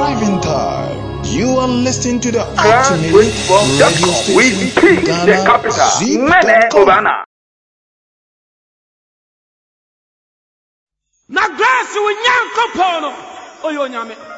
driving time. You are listening to the ultimate radio station, Ghana Zip.com. Na grass we nyanko pono oyo nyame